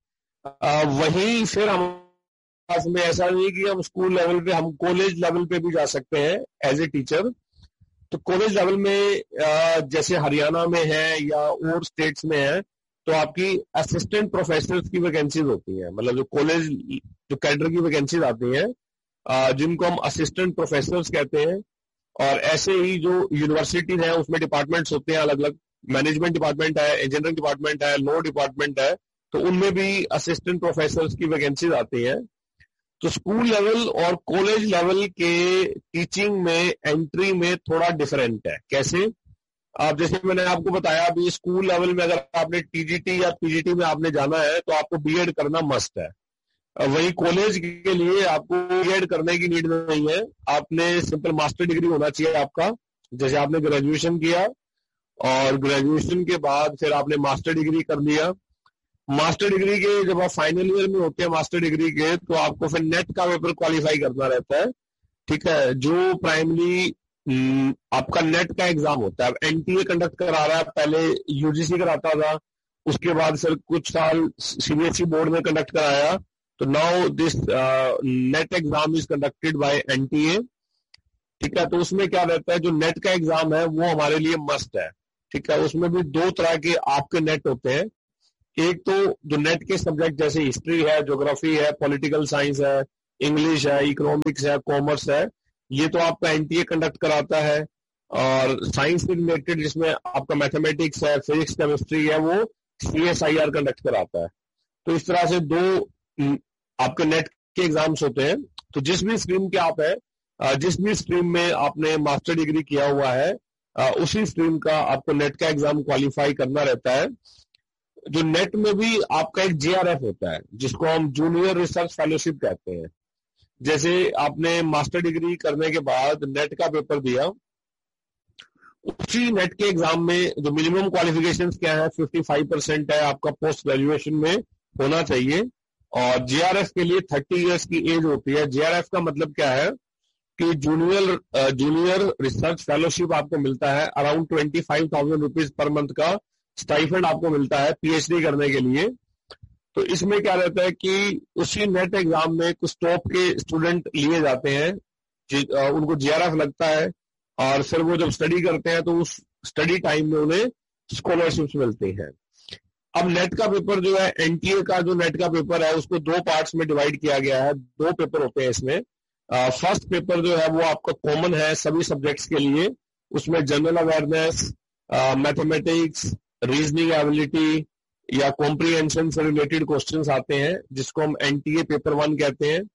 वही फिर हम में ऐसा नहीं कि हम स्कूल लेवल पे, हम कॉलेज लेवल पे भी जा सकते हैं एज ए टीचर। तो कॉलेज लेवल में जैसे हरियाणा में है या और स्टेट्स में है, तो आपकी असिस्टेंट प्रोफेसर की वैकेंसीज होती हैं, मतलब जो कॉलेज जो कैडर की वैकेंसीज आती हैं जिनको हम असिस्टेंट प्रोफेसर कहते हैं। और ऐसे ही जो यूनिवर्सिटीज है उसमें डिपार्टमेंट्स होते हैं अलग अलग, मैनेजमेंट डिपार्टमेंट है, इंजीनियरिंग डिपार्टमेंट है, लॉ डिपार्टमेंट है, तो उनमें भी असिस्टेंट प्रोफेसर की वैकेंसीज आती हैं। तो स्कूल लेवल और कॉलेज लेवल के टीचिंग में एंट्री में थोड़ा डिफरेंट है। कैसे? आप जैसे मैंने आपको बताया, अभी स्कूल लेवल में अगर आपने टीजीटी या पीजीटी में आपने जाना है तो आपको बीएड करना मस्ट है। वही कॉलेज के लिए आपको बीएड करने की नीड नहीं है, आपने सिंपल मास्टर डिग्री होना चाहिए आपका। जैसे आपने ग्रेजुएशन किया और ग्रेजुएशन के बाद फिर आपने मास्टर डिग्री कर लिया। मास्टर डिग्री के जब आप फाइनल ईयर में होते हैं मास्टर डिग्री के, तो आपको फिर नेट का पेपर क्वालिफाई करना रहता है। ठीक है, जो प्राइमरी आपका नेट का एग्जाम होता है। एनटीए कंडक्ट करा रहा है, पहले यूजीसी कराता था, उसके बाद फिर कुछ साल सीबीएसई बोर्ड ने कंडक्ट कराया, तो now this net exam is conducted by NTA. ठीक है, तो उसमें क्या रहता है, जो नेट का एग्जाम है वो हमारे लिए मस्ट है। ठीक है। उसमें भी दो तरह के आपके नेट होते हैं। एक तो जो नेट के सब्जेक्ट जैसे हिस्ट्री है, ज्योग्राफी है, पॉलिटिकल साइंस है, इंग्लिश है, इकोनॉमिक्स है, कॉमर्स है, ये तो आपका एनटीए कंडक्ट कराता है। और साइंस से रिलेटेड जिसमें आपका मैथमेटिक्स है, फिजिक्स, केमिस्ट्री है, वो सीएसआईआर कंडक्ट कराता है। तो इस तरह से दो आपके नेट के एग्जाम्स होते हैं। तो जिस भी स्ट्रीम के आप है, जिस भी स्ट्रीम में आपने मास्टर डिग्री किया हुआ है, उसी स्ट्रीम का आपको नेट का एग्जाम क्वालिफाई करना रहता है। जो नेट में भी आपका एक जेआरएफ होता है जिसको हम जूनियर रिसर्च फेलोशिप कहते हैं। जैसे आपने मास्टर डिग्री करने के बाद नेट का पेपर दिया, उसी नेट के एग्जाम में जो मिनिमम क्वालिफिकेशन क्या है, पचपन परसेंट है आपका पोस्ट ग्रेजुएशन में होना चाहिए। और जेआरएफ के लिए तीस इयर्स की एज होती है। जेआरएफ का मतलब क्या है कि जूनियर जूनियर रिसर्च फेलोशिप आपको मिलता है, around twenty five thousand rupees per month का स्टाइफंड आपको मिलता है पीएचडी करने के लिए। तो इसमें क्या रहता है कि उसी नेट एग्जाम में कुछ टॉप के स्टूडेंट लिए जाते हैं, उनको जेआरएफ लगता है, और फिर वो जब स्टडी करते हैं तो उस स्टडी टाइम में उन्हें स्कॉलरशिप्स मिलती हैं। अब नेट का पेपर जो है, एनटीए का जो नेट का पेपर है, उसको दो पार्ट्स में डिवाइड किया गया है। दो पेपर होते हैं इसमें। फर्स्ट पेपर जो है वो आपका कॉमन है सभी सब्जेक्ट्स के लिए। उसमें general awareness, mathematics, reasoning ability या कॉम्प्रिहेंशन से रिलेटेड क्वेश्चंस आते हैं, जिसको हम एनटीए पेपर वन कहते हैं।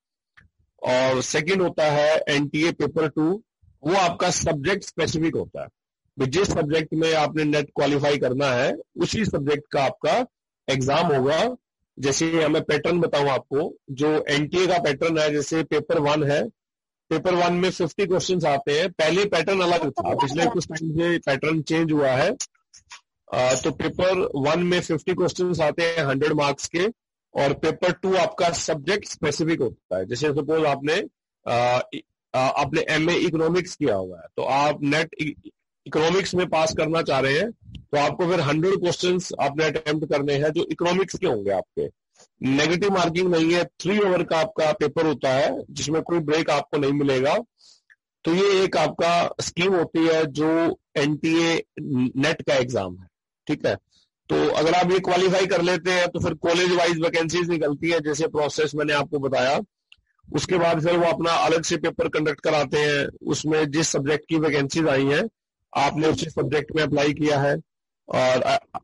और सेकंड होता है एनटीए पेपर टू, वो आपका सब्जेक्ट स्पेसिफिक होता है। जिस सब्जेक्ट में आपने नेट क्वालिफाई करना है उसी सब्जेक्ट का आपका एग्जाम होगा। जैसे मैं पैटर्न बताऊं आपको, जो एनटीए का पैटर्न है, जैसे पेपर वन है, पेपर वन में पचास क्वेश्चंस आते हैं। पहले पैटर्न अलग था, पिछले कुछ टाइम से पैटर्न चेंज हुआ है। आ, तो पेपर वन में पचास क्वेश्चंस आते हैं हंड्रेड मार्क्स के, और पेपर टू आपका सब्जेक्ट स्पेसिफिक होता है। जैसे सपोज आपने आ, आपने एमए इकोनॉमिक्स किया हुआ है, तो आप नेट इकोनॉमिक्स में पास करना चाह रहे हैं, तो आपको फिर हंड्रेड क्वेश्चंस आपने अटेम्प्ट करने हैं जो इकोनॉमिक्स के होंगे आपके। नेगेटिव मार्किंग नहीं है, थ्री ओवर का आपका पेपर होता है जिसमें कोई ब्रेक आपको नहीं मिलेगा। तो ये एक आपका स्कीम होती है जो एनटीए नेट का एग्जाम है, ठीक है। तो अगर आप ये क्वालिफाई कर लेते हैं तो फिर कॉलेज वाइज वैकेंसीज निकलती है, जैसे प्रोसेस मैंने आपको बताया। उसके बाद फिर वो अपना अलग से पेपर कंडक्ट कराते हैं, उसमें जिस सब्जेक्ट की वैकेंसीज आई है आपने उसी सब्जेक्ट में अप्लाई किया है। और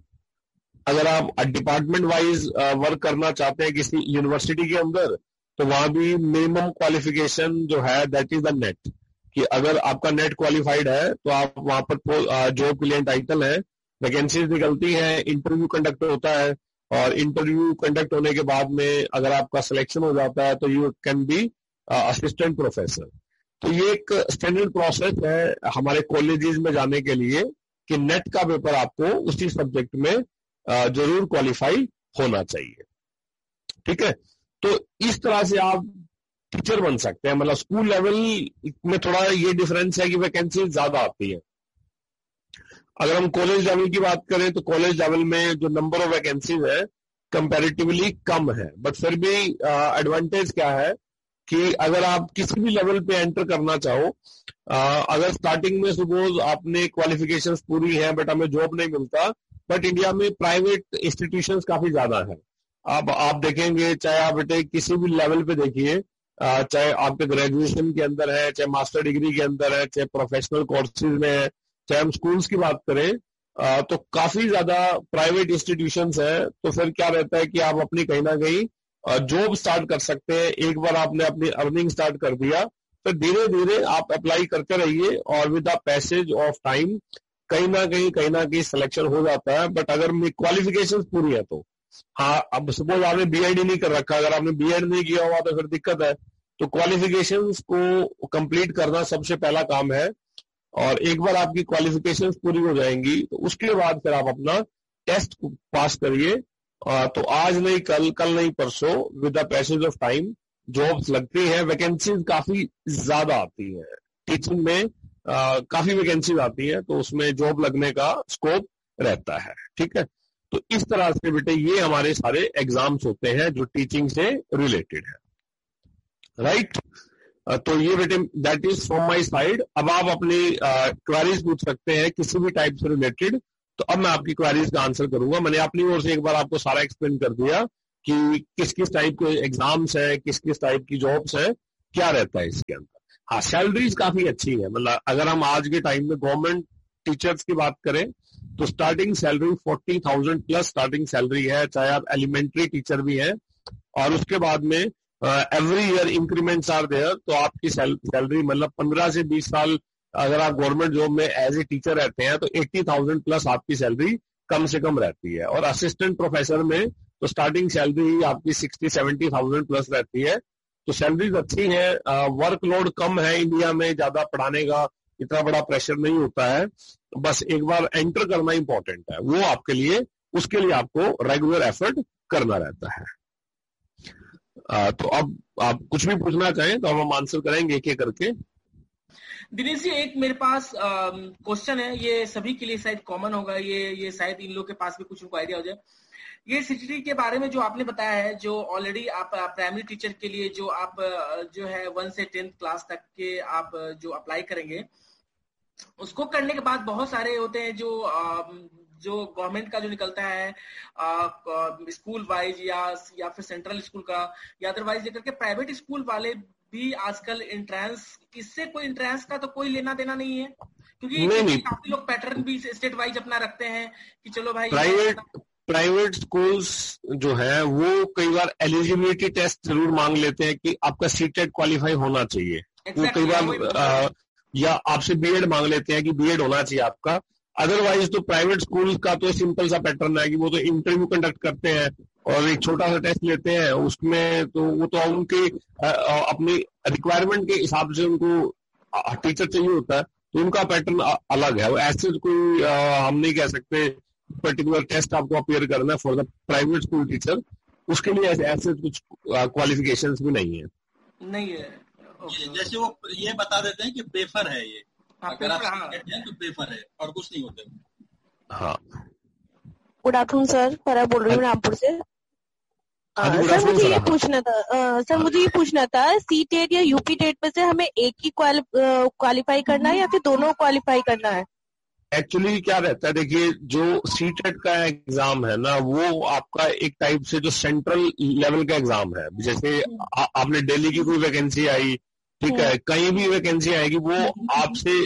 अगर आप डिपार्टमेंट वाइज वर्क करना चाहते हैं किसी यूनिवर्सिटी के अंदर, तो वहां भी मिनिमम क्वालिफिकेशन जो है दैट इज द नेट, कि अगर आपका नेट क्वालिफाइड है तो आप वहां पर जॉब के लिए टाइटल है, वैकेंसीज निकलती है, इंटरव्यू कंडक्ट होता है, और इंटरव्यू कंडक्ट होने के बाद में अगर आपका सिलेक्शन हो जाता है तो you can be assistant professor. तो ये एक स्टैंडर्ड प्रोसेस है हमारे कॉलेजेस में जाने के लिए कि नेट का पेपर आपको उसी सब्जेक्ट में जरूर क्वालिफाई होना चाहिए, ठीक है। तो इस तरह से आप टीचर बन सकते हैं। मतलब स्कूल लेवल में थोड़ा ये डिफरेंस है कि वैकेंसी ज्यादा आती है। अगर हम कॉलेज लेवल की बात करें तो कॉलेज लेवल में जो नंबर ऑफ वैकेंसीज है कंपैरेटिवली कम है, बट फिर भी एडवांटेज क्या है कि अगर आप किसी भी लेवल पे एंटर करना चाहो, आ, अगर स्टार्टिंग में सपोज आपने क्वालिफिकेशंस पूरी है बट हमें जॉब नहीं मिलता, बट इंडिया में प्राइवेट इंस्टीट्यूशंस काफी ज्यादा है। अब आप देखेंगे, चाहे आप बेटे किसी भी लेवल पे देखिए, चाहे आपके ग्रेजुएशन के अंदर है, चाहे मास्टर डिग्री के अंदर है, चाहे प्रोफेशनल कोर्सेज में है, चाहे हम स्कूल्स की बात करें, आ, तो काफी ज्यादा प्राइवेट इंस्टीट्यूशंस है। तो फिर क्या रहता है कि आप अपनी कहीं ना कहीं जॉब स्टार्ट कर सकते हैं। एक बार आपने अपनी अर्निंग स्टार्ट कर दिया तो धीरे धीरे आप अप्लाई करते रहिए, और with the passage of time कहीं ना कहीं कहीं ना कहीं सिलेक्शन हो जाता है। बट अगर क्वालिफिकेशन पूरी है तो हाँ, अब सपोज आपने बीएड नहीं कर रखा, अगर आपने बीएड नहीं किया हुआ तो फिर दिक्कत है। तो क्वालिफिकेशंस को कंप्लीट करना सबसे पहला काम है, और एक बार आपकी क्वालिफिकेशंस पूरी हो जाएंगी तो उसके बाद फिर आप अपना टेस्ट पास करिए। तो आज नहीं कल, कल नहीं परसों, with the passage of time jobs लगती है। वैकेंसीज काफी ज्यादा आती है टीचिंग में, आ, काफी वैकेंसीज आती है, तो उसमें जॉब लगने का स्कोप रहता है, ठीक है। तो इस तरह से बेटे ये हमारे सारे एग्जाम्स होते हैं जो टीचिंग से रिलेटेड है, राइट। तो ये बेटे that is from my side. अब आप अपनी क्वेरीज पूछ सकते हैं किसी भी टाइप से रिलेटेड, तो अब मैं आपकी क्वेरीज का आंसर करूंगा। मैंने अपनी ओर से एक बार आपको सारा एक्सप्लेन कर दिया कि किस किस टाइप के एग्जाम्स है, किस किस टाइप की जॉब्स है, क्या रहता है इसके अंदर। हाँ, सैलरीज काफी अच्छी है। मतलब अगर हम आज के टाइम में गवर्नमेंट टीचर्स की बात करें तो starting salary forty thousand plus starting salary है, चाहे आप एलिमेंट्री टीचर भी हैं। और उसके बाद में every year increments are there, तो आपकी सैलरी मतलब पंद्रह से बीस साल अगर आप गवर्नमेंट जॉब में एज ए टीचर रहते हैं तो अस्सी थाउजेंड प्लस आपकी सैलरी कम से कम रहती है। और असिस्टेंट प्रोफेसर में तो स्टार्टिंग सैलरी आपकी सिक्सटी सेवेंटी थाउजेंड प्लस रहती है। तो सैलरीज अच्छी है, वर्कलोड कम है इंडिया में, ज्यादा पढ़ाने का इतना बड़ा प्रेशर नहीं होता है। बस एक बार एंटर करना इंपॉर्टेंट है, वो आपके लिए, उसके लिए आपको रेगुलर एफर्ट करना रहता है। आ, तो अब आप कुछ भी पूछना चाहें तो हम आंसर करेंगे एक एक करके। दिनेश जी, एक मेरे पास क्वेश्चन है, ये सभी के लिए शायद कॉमन होगा, ये ये शायद इन लोग के पास भी कुछ उनको आइडिया हो जाए। ये सीटीटी के बारे में जो आपने बताया है, जो ऑलरेडी आप प्राइमरी टीचर के लिए जो आप जो है वन से टेंथ क्लास तक के आप जो अप्लाई करेंगे, उसको करने के बाद बहुत सारे होते हैं जो जो गवर्नमेंट का जो निकलता है स्कूल वाइज या या फिर सेंट्रल स्कूल का या अदरवाइज लेकर के प्राइवेट स्कूल वाले भी आजकल एंट्रेंस, इससे कोई एंट्रेंस का तो कोई लेना देना नहीं है, क्योंकि नहीं, नहीं। काफी लोग पैटर्न भी स्टेट वाइज अपना रखते हैं कि चलो भाई प्राइवेट प्राइवेट स्कूल्स जो है वो कई बार एलिजिबिलिटी टेस्ट जरूर मांग लेते हैं कि आपका सीटेट क्वालिफाई होना चाहिए। exactly, वो कई बार आ, या आपसे बीएड मांग लेते हैं कि बीएड होना चाहिए आपका। अदरवाइज तो प्राइवेट स्कूल का तो सिंपल सा पैटर्न है कि वो तो इंटरव्यू कंडक्ट करते हैं और एक छोटा सा टेस्ट लेते हैं, उसमें तो वो तो उनके अपनी रिक्वायरमेंट के हिसाब से उनको टीचर चाहिए होता है, तो उनका पैटर्न अलग है। ऐसे कोई हम नहीं कह सकते पर्टिकुलर टेस्ट आपको अपीयर करना है for the private school teacher, उसके लिए ऐसे ऐसे कुछ क्वालिफिकेशंस भी नहीं है नहीं है। okay. जैसे वो ये बता देते हैं कि पेपर है ये, अगर आप हैं तो पेपर है और कुछ नहीं होते। हाँ, गुड आफ्टरनून सर, फरा बोल रही हूँ रामपुर से। सर मुझे ये पूछना था सर मुझे ये पूछना था सी टेट या यूपी टेट में से हमें एक ही क्वालिफाई करना है या फिर दोनों क्वालिफाई करना है? एक्चुअली क्या रहता है, देखिए जो सी टेट का एग्जाम है ना, वो आपका एक टाइप से जो सेंट्रल लेवल का एग्जाम है। जैसे आ, आपने दिल्ली की कोई वैकेंसी आई, ठीक है, कहीं भी वैकेंसी आएगी, वो आपसे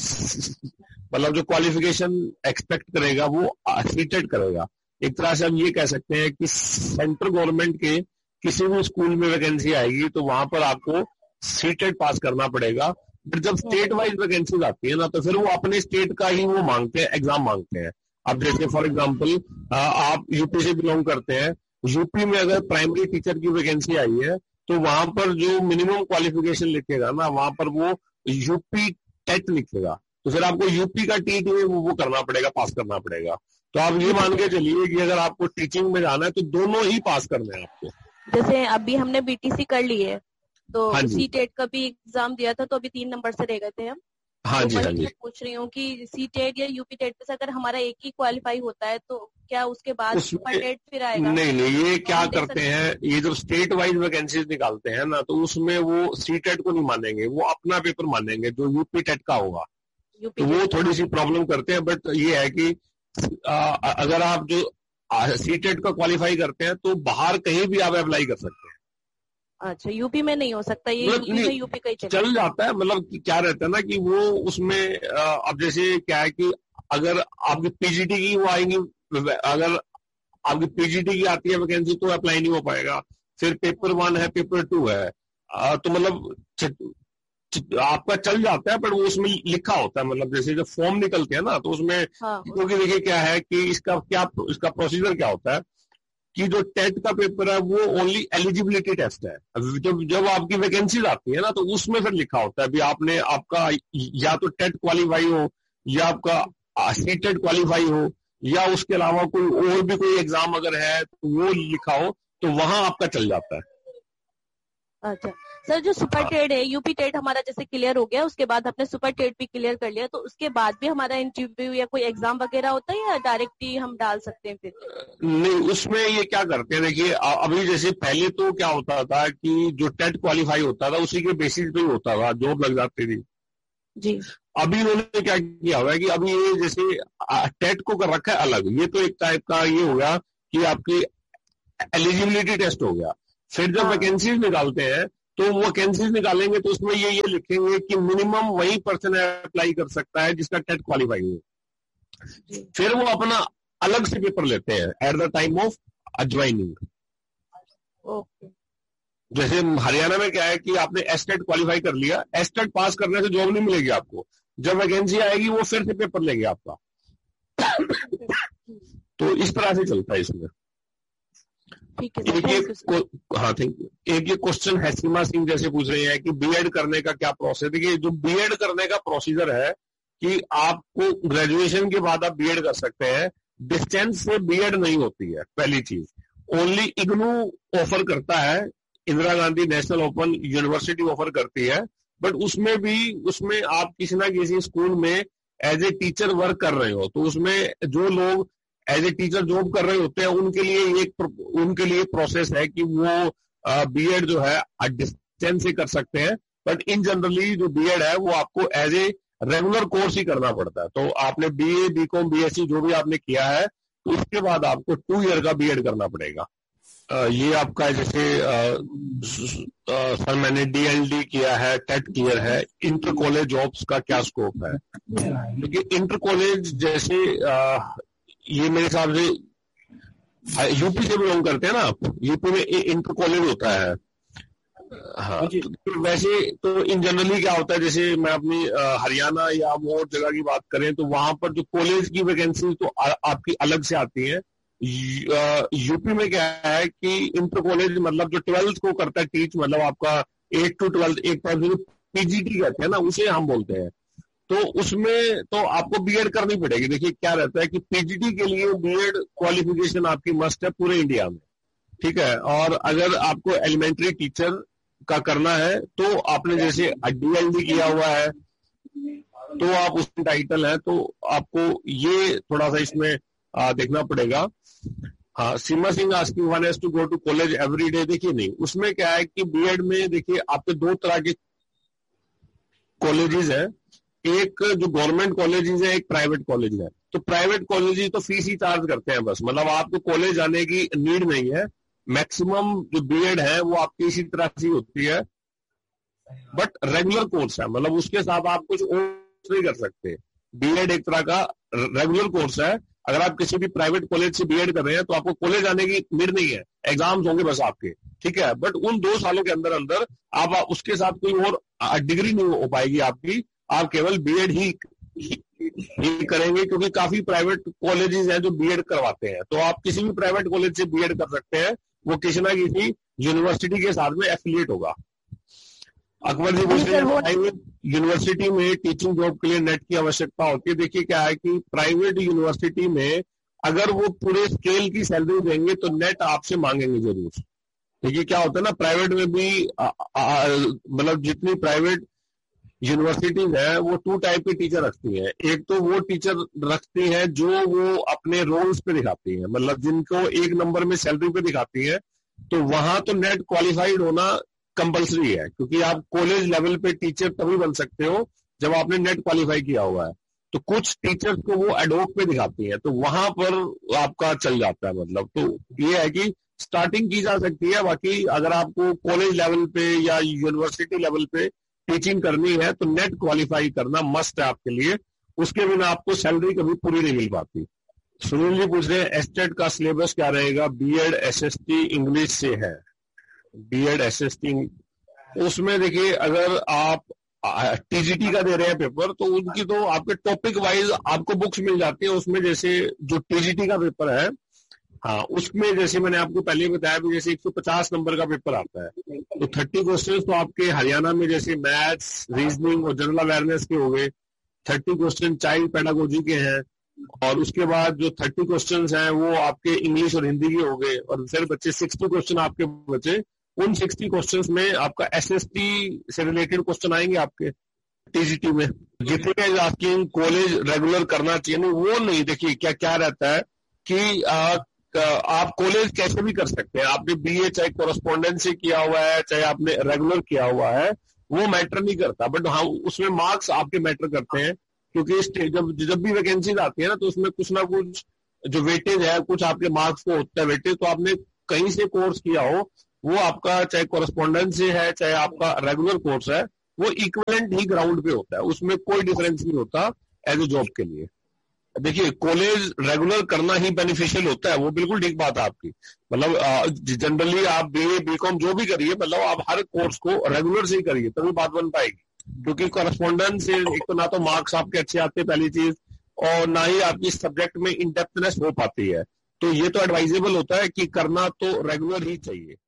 मतलब जो क्वालिफिकेशन एक्सपेक्ट करेगा वो सी टेट करेगा। एक तरह से हम ये कह सकते हैं कि सेंट्रल गवर्नमेंट के किसी भी स्कूल में वैकेंसी आएगी तो वहां पर आपको सी टेट पास करना पड़ेगा। फिर जब स्टेट वाइज वैकेंसीज आती है ना, तो फिर वो अपने स्टेट का ही वो मांगते हैं, एग्जाम मांगते हैं। अब जैसे फॉर एग्जांपल आप यूपी से बिलोंग करते हैं, यूपी में अगर प्राइमरी टीचर की वैकेंसी आई है तो वहां पर जो मिनिमम क्वालिफिकेशन लिखेगा ना, वहां पर वो यूपी टेट लिखेगा, तो फिर आपको यूपी का टी वो, वो करना पड़ेगा, पास करना पड़ेगा। तो आप ये मान के चलिए कि अगर आपको टीचिंग में जाना है तो दोनों ही पास करने हैं आपको। जैसे अभी हमने बीटीसी कर ली है तो हाँ सी टेट का भी एग्जाम दिया था, तो अभी तीन नंबर से रह गए थे हम। हाँ तो जी, हाँ जी। पूछ रही हूँ कि सी टेट या यूपी टेट में से अगर हमारा एक ही क्वालिफाई होता है तो क्या उसके बाद सुपर टेट फिर आएगा? नहीं नहीं, ये क्या करते हैं, ये जो स्टेट वाइज वैकेंसीज निकालते हैं ना, तो उसमें वो सी टेट को नहीं मानेंगे, वो अपना पेपर मानेंगे जो यूपी टेट का होगा। तो वो थोड़ी सी प्रॉब्लम करते हैं। बट ये है कि आ, अगर आप जो सी टेट का क्वालिफाई करते हैं तो बाहर कहीं भी आप अप्लाई कर सकते हैं। अच्छा, यूपी में नहीं हो सकता ये? यूपी में यूपी का ही चल जाता है। मतलब क्या रहता है ना कि वो उसमें अब जैसे क्या है कि अगर आपकी पीजीटी की वो आएंगी, अगर आपकी पीजीटी की आती है वैकेंसी तो अप्लाई नहीं हो पाएगा। फिर पेपर वन है, पेपर टू है, तो मतलब आपका चल जाता है, पर वो उसमें लिखा होता है, मतलब जैसे जब फॉर्म निकलते हैं ना तो उसमें हाँ। क्योंकि देखिए क्या है कि इसका क्या इसका प्रोसीजर क्या होता है कि जो टेट का पेपर है वो ओनली एलिजिबिलिटी टेस्ट है। जब जब आपकी वैकेंसीज आती है ना तो उसमें फिर लिखा होता है भी आपने आपका या तो टेट क्वालिफाई हो या आपका सी टेट क्वालिफाई हो या उसके अलावा कोई और भी कोई एग्जाम अगर है तो वो लिखा हो, तो वहां आपका चल जाता है। अच्छा सर, जो सुपर टेट है, यूपी टेट हमारा जैसे क्लियर हो गया, उसके बाद हमने सुपर टेट भी क्लियर कर लिया, तो उसके बाद भी हमारा इंटरव्यू या कोई एग्जाम वगैरह होता है या डायरेक्ट ही हम डाल सकते हैं? फिर नहीं, उसमें ये क्या करते हैं, देखिए अभी जैसे पहले तो क्या होता था कि जो टेट क्वालिफाई होता था उसी के बेसिस पे ही होता था, जॉब लग जाती थी। जी। अभी उन्होंने क्या किया हुआ है कि अभी ये जैसे टेट को कर रखा है अलग, ये तो एक टाइप का ये हो गया कि आपकी एलिजिबिलिटी टेस्ट हो गया। फिर जब वैकेंसीज निकालते हैं तो वैकेंसीज निकालेंगे तो उसमें ये ये लिखेंगे कि मिनिमम वही पर्सन अप्लाई कर सकता है जिसका टेट क्वालिफाई हो। फिर वो अपना अलग से पेपर लेते हैं at the time of joining. जैसे हरियाणा में क्या है कि आपने एस्टेट क्वालिफाई कर लिया, एस्टेट पास करने से जॉब नहीं मिलेगी आपको, जब वैकेंसी आएगी वो फिर से पेपर लेंगे आपका। तो इस तरह से चलता है इसमें। एक ये हाँ थैंक यू। एक ये क्वेश्चन है सीमा सिंह जैसे पूछ रहे हैं कि बीएड करने का क्या प्रोसेस। देखिए जो बीएड करने का प्रोसीजर है कि आपको ग्रेजुएशन के बाद आप बीएड कर सकते हैं, डिस्टेंस से बीएड नहीं होती है पहली चीज। ओनली इग्नू ऑफर करता है, Indira Gandhi national open university offer करती है, बट उसमें भी उसमें आप किसी ना किसी स्कूल में एज ए टीचर वर्क कर रहे हो, तो उसमें जो लोग एज ए टीचर जॉब कर रहे होते हैं उनके लिए एक उनके लिए प्रोसेस है कि वो बीएड जो है डिस्टेंस से कर सकते हैं, बट इन जनरली जो बीएड है वो आपको एज ए रेगुलर कोर्स ही करना पड़ता है। तो आपने बीए बीकॉम बीएससी जो भी आपने किया है तो उसके बाद आपको टू ईयर का बीएड करना पड़ेगा। आ, ये आपका जैसे सर मैंने डीएलडी किया है, टेट क्लियर है, इंटर कॉलेज जॉब्स का क्या स्कोप है? क्योंकि इंटर कॉलेज जैसे आ, ये मेरे हिसाब से यूपी से बिलोंग करते हैं ना आप, यूपी में इंटर कॉलेज होता है। हाँ तो वैसे तो इन जनरली क्या होता है, जैसे मैं अपनी हरियाणा या और जगह की बात करें तो वहां पर जो कॉलेज की वैकेंसी तो आ, आपकी अलग से आती है। यूपी में क्या है कि इंटर कॉलेज मतलब जो ट्वेल्थ को करता है टीच, मतलब आपका एट टू ट्वेल्थ एक टाइप से पीजीटी कहते हैं ना, उसे हम बोलते हैं। तो उसमें तो आपको बीएड करनी पड़ेगी। देखिए क्या रहता है कि पीजीटी के लिए बीएड क्वालिफिकेशन आपकी मस्ट है पूरे इंडिया में, ठीक है। और अगर आपको एलिमेंट्री टीचर का करना है तो आपने जैसे डीएलडी किया हुआ है तो आप उसमें टाइटल है, तो आपको ये थोड़ा सा इसमें आ, देखना पड़ेगा। हाँ सीमा Singh asking one has to go to college every day. देखिए नहीं, उसमें क्या है कि बीएड में देखिए आपके दो तरह के कॉलेजेस है, एक जो गवर्नमेंट कॉलेजेस है, एक प्राइवेट कॉलेज है। तो प्राइवेट कॉलेजेस तो फीस ही चार्ज करते हैं बस, मतलब आपको कॉलेज आने की नीड नहीं है। मैक्सिमम जो बीएड है वो आपकी इसी तरह से होती है, बट रेगुलर कोर्स है, मतलब उसके साथ आप कुछ और नहीं कर सकते। बीएड एक तरह का रेगुलर कोर्स है। अगर आप किसी भी प्राइवेट कॉलेज से बीएड कर रहे हैं तो आपको कॉलेज आने की नीड नहीं है, एग्जाम्स होंगे बस आपके, ठीक है। बट उन दो सालों के अंदर अंदर आप उसके साथ कोई और डिग्री नहीं हो पाएगी आपकी, आप केवल बीएड ही, ही, ही करेंगे, क्योंकि काफी प्राइवेट कॉलेजेस हैं जो बीएड करवाते हैं। तो आप किसी भी प्राइवेट कॉलेज से बीएड कर सकते हैं, वो किसी ना किसी यूनिवर्सिटी के साथ में एफिलिएट होगा। अकबर जी पूछते हैं प्राइवेट यूनिवर्सिटी में टीचिंग जॉब के लिए नेट की आवश्यकता होती है। देखिए क्या है कि प्राइवेट यूनिवर्सिटी में अगर वो पूरे स्केल की सैलरी देंगे तो नेट आपसे मांगेंगे जरूर। देखिए क्या होता है ना, प्राइवेट में भी मतलब जितनी प्राइवेट यूनिवर्सिटीज है वो टू टाइप के टीचर रखती है। एक तो वो टीचर रखती है जो वो अपने रोल्स पे दिखाती है, मतलब जिनको एक नंबर में सैलरी पे दिखाती है, तो वहां तो नेट क्वालिफाइड होना कंपलसरी है, क्योंकि आप कॉलेज लेवल पे टीचर तभी बन सकते हो जब आपने नेट क्वालिफाई किया हुआ है। तो कुछ टीचर्स को वो एडोक पे दिखाती है, तो वहां पर आपका चल जाता है। मतलब तो ये है कि स्टार्टिंग की जा सकती है, बाकी अगर आपको कॉलेज लेवल पे या यूनिवर्सिटी लेवल पे टीचिंग करनी है तो नेट क्वालिफाई करना मस्ट है आपके लिए, उसके बिना आपको सैलरी कभी पूरी नहीं मिल पाती। सुनील जी पूछ रहे हैं एस्टेट का सिलेबस क्या रहेगा? बीएड एसएसटी इंग्लिश से है, बीएड एसएसटी उसमें देखिए अगर आप टीजीटी का दे रहे हैं पेपर तो उनकी तो आपके टॉपिक वाइज आपको बुक्स मिल जाती है। उसमें जैसे जो टीजीटी का पेपर है, हाँ उसमें जैसे मैंने आपको पहले बताया भी जैसे एक सौ पचास नंबर का पेपर आता है, तो तीस क्वेश्चंस तो आपके हरियाणा में जैसे मैथ्स, रीजनिंग और जनरल अवेयरनेस के हो गए। तीस क्वेश्चन चाइल्ड पेडागोजी के हैं, और उसके बाद जो तीस क्वेश्चंस हैं वो आपके इंग्लिश और हिंदी के हो गए, और फिर बच्चे साठ क्वेश्चन आपके बचे। उन साठ क्वेश्चंस में आपका एसएसटी से रिलेटेड क्वेश्चन आएंगे आपके टीजीटी में। जितने आपकी कॉलेज रेगुलर करना चाहिए नहीं वो नहीं। देखिए क्या क्या रहता है कि आ, आप कॉलेज कैसे भी कर सकते हैं। आपने बीए चाहे कोरेस्पोंडेंस से किया हुआ है, चाहे आपने रेगुलर किया हुआ है, वो मैटर नहीं करता, बट हाँ उसमें मार्क्स आपके मैटर करते हैं, क्योंकि जब जब भी वैकेंसीज आती है ना तो उसमें कुछ ना कुछ जो वेटेज है, कुछ आपके मार्क्स को होता है वेटेज। तो आपने कहीं से कोर्स किया हो, वो आपका चाहे कॉरेस्पॉन्डेंस से है चाहे आपका रेगुलर कोर्स है, वो इक्विवेलेंट ही ग्राउंड पे होता है, उसमें कोई डिफरेंस नहीं होता एज ए जॉब के लिए। देखिए कॉलेज रेगुलर करना ही बेनिफिशियल होता है, वो बिल्कुल ठीक बात है आपकी। मतलब जनरली आप बीए बीकॉम जो भी करिए, मतलब आप हर कोर्स को रेगुलर से ही करिए तभी बात बन पाएगी, क्योंकि कॉरेस्पॉन्डेंस से एक तो ना तो मार्क्स आपके अच्छे आते हैं पहली चीज, और ना ही आपकी सब्जेक्ट में इनडेप्थनेस हो पाती है। तो ये तो एडवाइजेबल होता है कि करना तो रेगुलर ही चाहिए।